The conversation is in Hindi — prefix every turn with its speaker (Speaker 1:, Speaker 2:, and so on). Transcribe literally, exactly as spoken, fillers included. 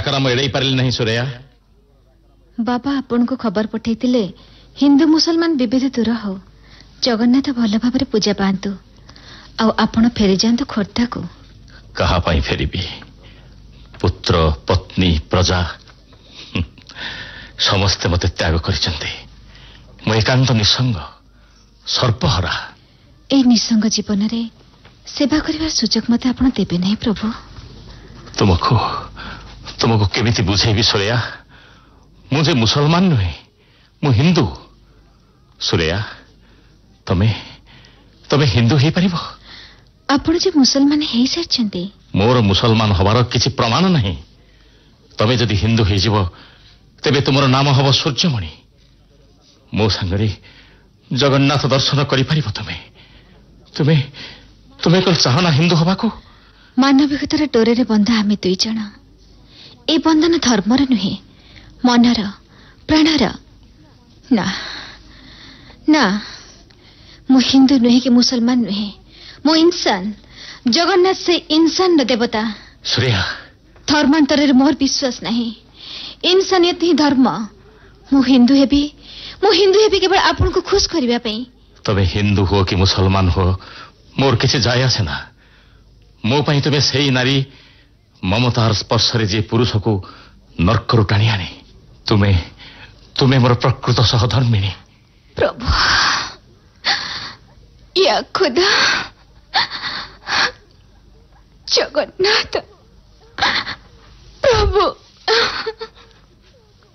Speaker 1: डाकरा एड़े पारे नहीं सुरैया।
Speaker 2: बाबा आपण को खबर पठेइतिले हिंदू मुसलमान विभेद दूर हो, जगन्नाथ भल भाव पूजा पातु, आपण फेरी जातु खोर्धा को।
Speaker 1: कहा पाई फेरिबी? पुत्र पत्नी प्रजा समस्ते मते त्याग करिसंते। मु एकांत निसंग सर्पहरा।
Speaker 2: ए निसंग जीवन रे सेवा करबा सुजोग मते आपण देबे नहीं प्रभु।
Speaker 1: तुमको तुमको केमिति बुझेबी सुरैया? मुझे मुसलमान नुहे, मु हिंदू। सुरैया तमे तमे हिंदू हे परिबो?
Speaker 2: आपण जे मुसलमान हे सारछंती।
Speaker 1: मोर मुसलमान हबार किछि प्रमाण नहीं। तमे जदि हिंदू हे जिवो तेबे तुमरो नाम हबो सूर्यमणि। मो संगरे जगन्नाथ दर्शन करि परिबो तमे। तुमे तुमे कल चाहना हिंदू हबाको?
Speaker 2: मानविकतार डोरे रे बंधा आमे दुई जण। ए बंधन धर्मर नुहे, मनर प्राणर। ना ना, मु हिंदू नुहे कि मुसलमान नुहे, मु इंसान। जगन्नाथ से इंसान देवता।
Speaker 1: सुरैया
Speaker 2: धर्मांतर मोर विश्वास नहीं, इंसानियत ही धर्म। मु हिंदू हेबी, मु हिंदू हेबी केवल आपन को खुश करिबा पई।
Speaker 1: तबे हिंदू हो कि मुसलमान हो मोर किछि जाय आसे ना। मो पई तबे सेई नारी ममतार स्पर्श रे जे पुरुष को नरकरु टाणी आने। तुमे तुमे मोर प्रकृत सहधर्मिणी।
Speaker 2: प्रभु या खुदा जगन्नाथ प्रभु।